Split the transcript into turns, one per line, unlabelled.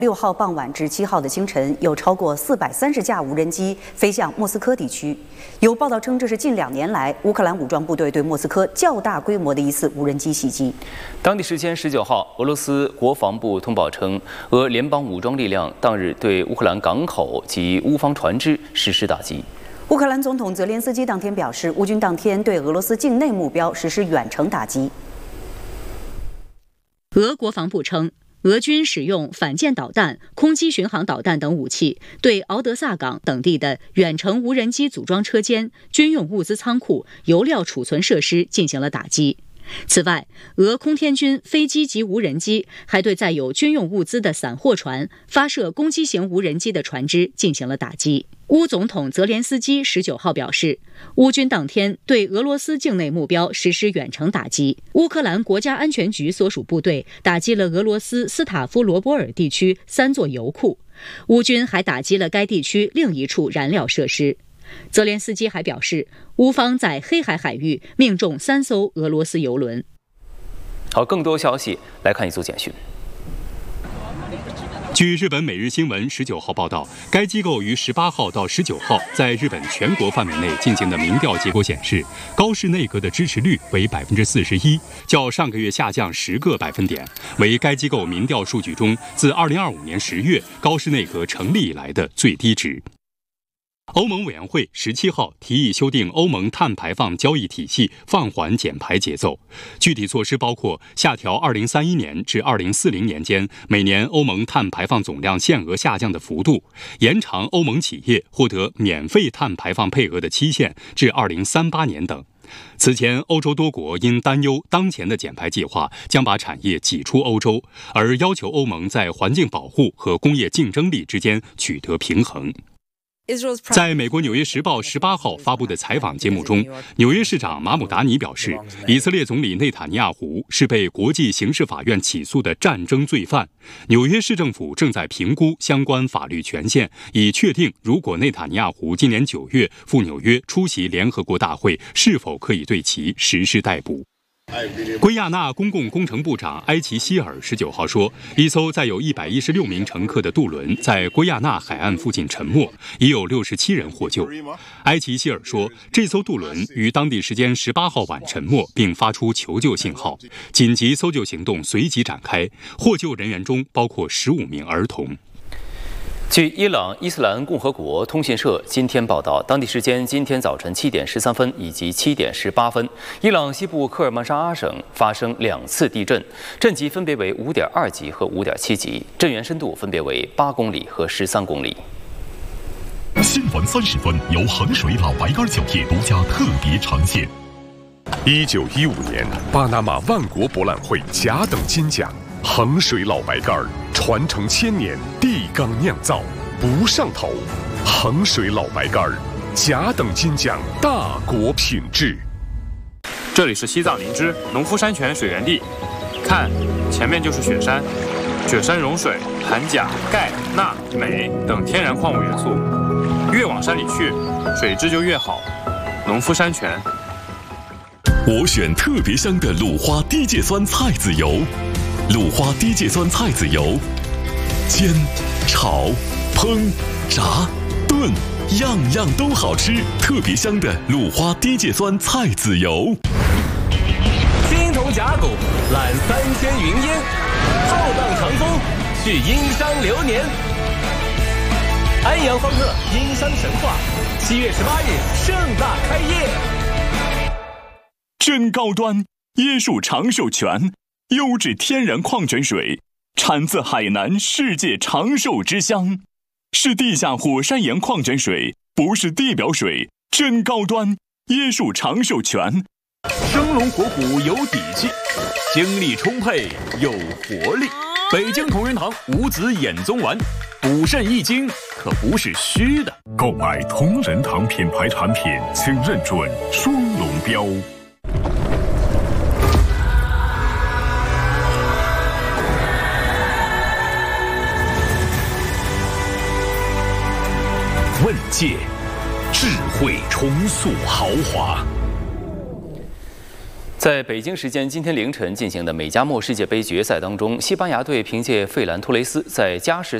6号傍晚至7号的清晨，有超过430架无人机飞向莫斯科地区。有报道称，这是近2年来乌克兰武装部队对莫斯科较大规模的一次无人机袭击。
当地时间19号，俄罗斯国防部通报称，俄联邦武装力量当日对乌克兰港口及乌方船只实施打击。
乌克兰总统泽连斯基当天表示，乌军当天对俄罗斯境内目标实施远程打击。
俄国防部称，俄军使用反舰导弹、空基巡航导弹等武器，对敖德萨港等地的远程无人机组装车间、军用物资仓库、油料储存设施进行了打击。此外，俄空天军飞机及无人机还对载有军用物资的散货船、发射攻击型无人机的船只进行了打击。乌总统泽连斯基19号表示，乌军当天对俄罗斯境内目标实施远程打击。乌克兰国家安全局所属部队打击了俄罗斯斯塔夫罗波尔地区3座油库，乌军还打击了该地区另一处燃料设施。泽连斯基还表示，乌方在黑海海域命中3艘俄罗斯油轮。
好，更多消息来看一组简讯。
据日本每日新闻19号报道，该机构于18号到19号在日本全国范围内进行的民调结果显示，高市内阁的支持率为41%，较上个月下降10个百分点，为该机构民调数据中自2025年10月高市内阁成立以来的最低值。欧盟委员会17号提议修订欧盟碳排放交易体系，放缓减排节奏。具体措施包括下调2031年至2040年间每年欧盟碳排放总量限额下降的幅度，延长欧盟企业获得免费碳排放配额的期限至2038年等。此前，欧洲多国因担忧当前的减排计划将把产业挤出欧洲，而要求欧盟在环境保护和工业竞争力之间取得平衡。在美国《纽约时报》18号发布的采访节目中，纽约市长马姆达尼表示，以色列总理内塔尼亚胡是被国际刑事法院起诉的战争罪犯。纽约市政府正在评估相关法律权限，以确定如果内塔尼亚胡今年9月赴纽约出席联合国大会，是否可以对其实施逮捕。圭亚那公共工程部长埃奇希尔19号说，一艘载有116名乘客的渡轮在圭亚那海岸附近沉没，已有67人获救。埃奇希尔说，这艘渡轮于当地时间18号晚沉没，并发出求救信号，紧急搜救行动随即展开，获救人员中包括15名儿童。
据伊朗伊斯兰共和国通讯社今天报道，当地时间今天早晨7点13分以及7点18分，伊朗西部科尔曼沙阿省发生2次地震，震级分别为5.2级和5.7级，震源深度分别为8公里和13公里。
新闻30分由衡水老白干酒业独家特别呈现。1915年，巴拿马万国博览会甲等金奖，衡水老白干传承1000年，地缸酿造，不上头。衡水老白干，甲等金奖，大国品质。
这里是西藏林芝农夫山泉水源地，看，前面就是雪山。雪山融水，含钾、钙、钠、镁等天然矿物元素，越往山里去，水质就越好。农夫山泉。
我选特别香的鲁花低芥酸菜籽油。鲁花低芥酸菜籽油，煎、炒、烹、炸、炖，样样都好吃。特别香的鲁花低芥酸菜籽油。
青铜甲骨揽3000云烟，浩荡长风续殷商流年。安阳方特殷商神话，7月18日盛大开业。
真高端，椰树长寿泉。优质天然矿泉水，产自海南世界长寿之乡，是地下火山岩矿泉水，不是地表水，真高端。椰树长寿泉，
生龙活虎有底气，精力充沛有活力。北京同仁堂五子衍宗丸，补肾益精可不是虚的。
购买同仁堂品牌产品，请认准双龙标。问界，智慧重塑豪华。
在北京时间今天凌晨进行的美加墨世界杯决赛当中，西班牙队凭借费兰托雷斯在加时